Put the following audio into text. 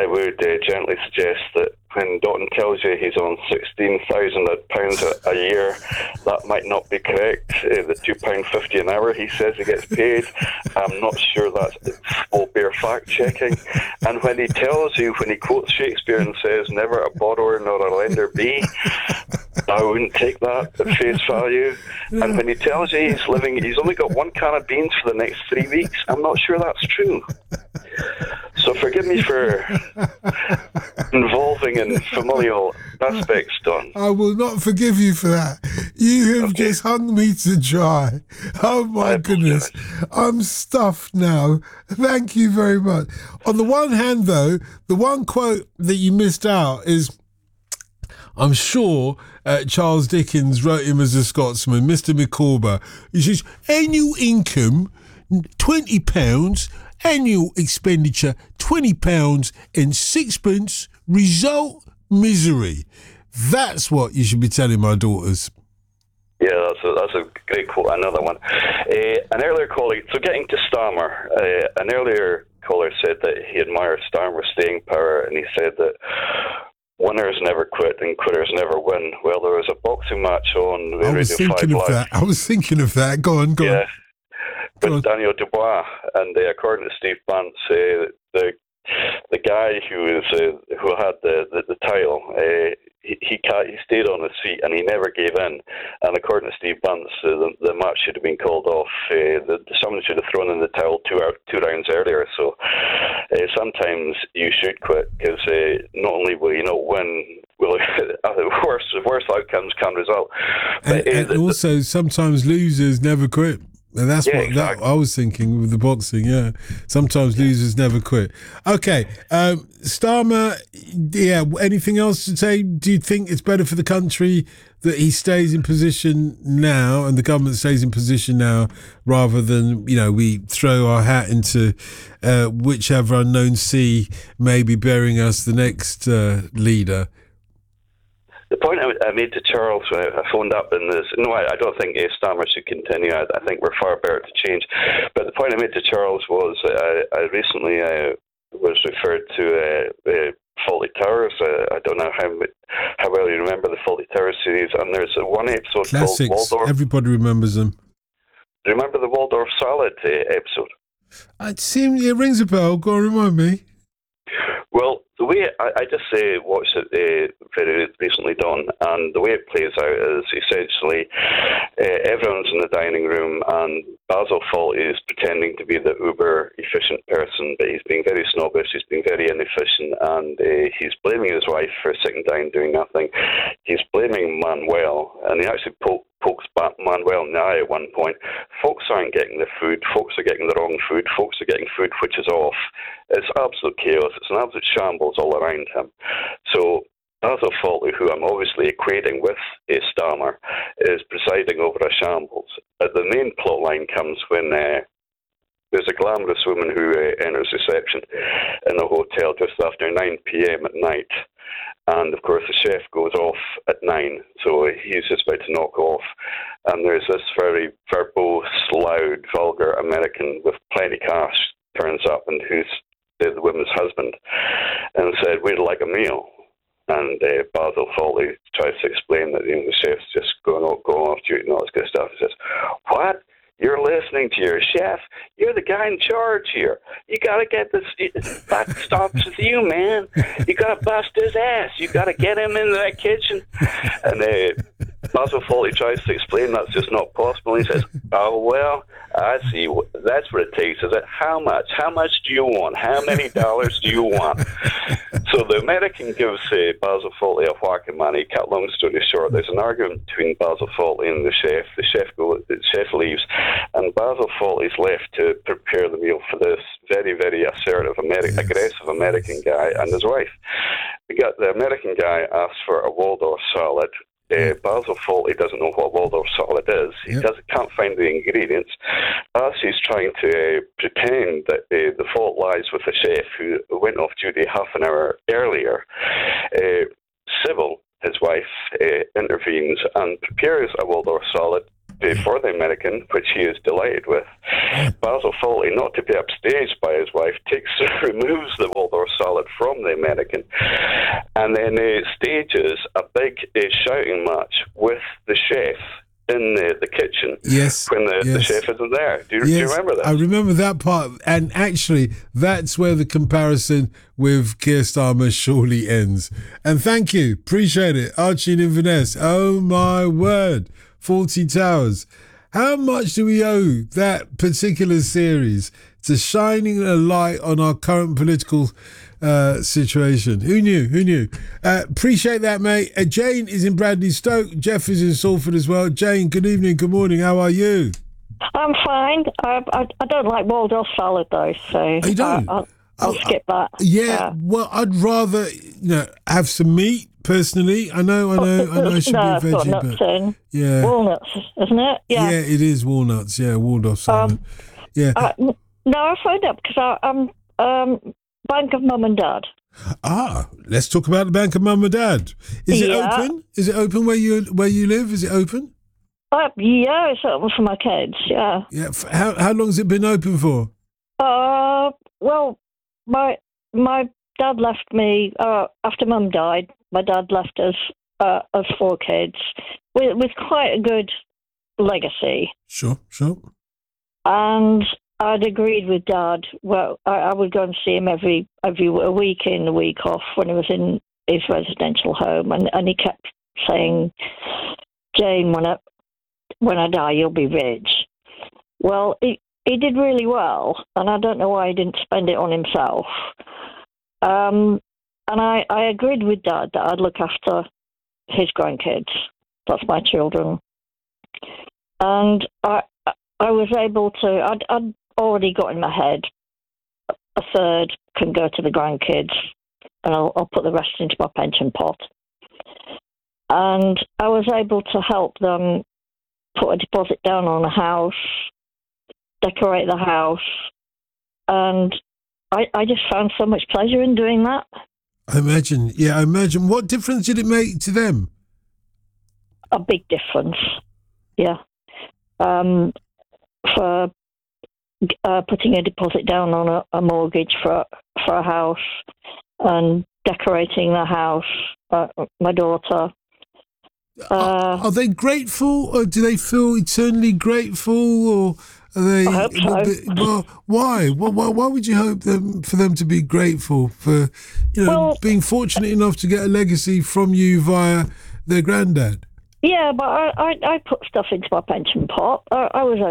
I would gently suggest that when Doughton tells you he's on £16,000 a year, that might not be correct. The £2.50 an hour he says he gets paid, I'm not sure that will bear fact-checking. And when he tells you, when he quotes Shakespeare and says, never a borrower nor a lender be, I wouldn't take that at face value. And when he tells you he's only got one can of beans for the next 3 weeks, I'm not sure that's true. So forgive me for involving in familial aspects, Don. I will not forgive you for that. You have just hung me to dry. Oh my goodness. I'm stuffed now. Thank you very much. On the one hand, though, the one quote that you missed out is, I'm sure Charles Dickens wrote him as a Scotsman, Mr. Micawber. He says, annual income, £20, annual expenditure, £20 and sixpence, result, misery. That's what you should be telling my daughters. Yeah, that's a great quote. Another one. An earlier caller, so getting to Starmer, an earlier caller said that he admires Starmer's staying power, and he said that winners never quit and quitters never win. Well, there was a boxing match on Radio 5 Live. I was thinking of that. Go on. Yeah. With Daniel Dubois, and according to Steve Bunce, the guy who had the title, he stayed on his feet and he never gave in. And according to Steve Bunce, the match should have been called off. Someone should have thrown in the towel two rounds earlier. So sometimes you should quit, because not only will you not win, worse outcomes can result. But, and also, sometimes losers never quit. And that's exactly. I was thinking with the boxing, yeah. Sometimes losers never quit. Okay, Starmer, anything else to say? Do you think it's better for the country that he stays in position now and the government stays in position now, rather than, we throw our hat into whichever unknown sea may be bearing us the next leader? The point I made to Charles when I phoned up in this, I don't think Starmer should continue. I think we're far better to change. But the point I made to Charles was I recently was referred to Fawlty Towers. I don't know how well you remember the Fawlty Towers series, and there's one episode Classics. called Waldorf. Everybody remembers them. Do you remember the Waldorf salad episode? It rings a bell. Go on, remind me. Well, the way I just watched it very recently, Don, and the way it plays out is essentially everyone's in the dining room, and Basil Fawlty is pretending to be the uber efficient person, but he's being very snobbish, he's being very inefficient, and he's blaming his wife for sitting down doing nothing. He's blaming Manuel, and he actually pokes Manuel in the eye at one point. Folks aren't getting the food, folks are getting the wrong food, folks are getting food which is off. It's absolute chaos, it's an absolute shambles all around him. So Basil Fawlty, who I'm obviously equating with Starmer, is presiding over a shambles. The main plot line comes when there's a glamorous woman who enters reception in a hotel just after 9 p.m. at night. And, of course, the chef goes off at 9, so he's just about to knock off. And there's this very verbose, loud, vulgar American with plenty cash turns up, and who's the woman's husband, and said, we'd like a meal. And Basil Fawlty tries to explain that the chef's just going off duty and all this good stuff. He says, what? You're listening to your chef? You're the guy in charge here. You got to get this back stops with you, man. You got to bust his ass. You got to get him into that kitchen. And Basil Fawlty tries to explain that's just not possible. He says, oh, well, I see. That's what it takes, is it? How much? How much do you want? How many dollars do you want? So the American gives Basil Fawlty a whack of money. Cut long story short, there's an argument between Basil Fawlty and the chef. The chef leaves, and Basil Fawlty's left to prepare the meal for this very, very assertive, aggressive American guy and his wife. The American guy asks for a Waldorf salad. Basil Fawlty doesn't know what Waldorf salad is. He can't find the ingredients. As he's trying to pretend that the fault lies with the chef who went off duty half an hour earlier, Sybil, his wife, intervenes and prepares a Waldorf salad for the American, which he is delighted with. Basil Fawlty, not to be upstaged by his wife, removes the Waldorf salad but from the American. And then stages a big shouting match with the chef in the kitchen. Yes. When the chef isn't there. Do you remember that? I remember that part. And actually, that's where the comparison with Keir Starmer surely ends. And thank you. Appreciate it. Archie and Inverness. Oh, my word. Fawlty Towers. How much do we owe that particular series to shining a light on our current political situation? Who knew? Appreciate that, mate. Jane is in Bradley Stoke. Jeff is in Salford as well. Jane, good evening, good morning. How are you? I'm fine. I don't like Waldorf salad, though, so you don't? I'll skip that. Yeah, well, I'd rather have some meat. Personally, I know I should be a veggie, nuts but in. Yeah, walnuts, isn't it? Yeah, it is walnuts. Yeah, Waldorf salad. No, I phoned up because I'm Bank of Mum and Dad. Let's talk about the Bank of Mum and Dad. Is it open? Is it open where you live? Is it open? Yeah, it's open for my kids. Yeah. Yeah. How long has it been open for? Well, my dad left me after Mum died. My dad left us 4 kids with quite a good legacy. Sure. And I'd agreed with Dad. Well, I would go and see him every week in, the week off when he was in his residential home, and he kept saying, "Jane, when I die, you'll be rich." Well, he did really well, and I don't know why he didn't spend it on himself. And I agreed with Dad that I'd look after his grandkids. That's my children. And I was able to, I'd already got in my head, a third can go to the grandkids, and I'll put the rest into my pension pot. And I was able to help them put a deposit down on a house, decorate the house, and I just found so much pleasure in doing that. I imagine. What difference did it make to them? A big difference, yeah. For putting a deposit down on a mortgage for a house and decorating the house, my daughter. Are they grateful, or do they feel eternally grateful, or are they? I hope so. Well, why? Why would you hope for them to be grateful for, being fortunate enough to get a legacy from you via their granddad? Yeah, but I put stuff into my pension pot. I was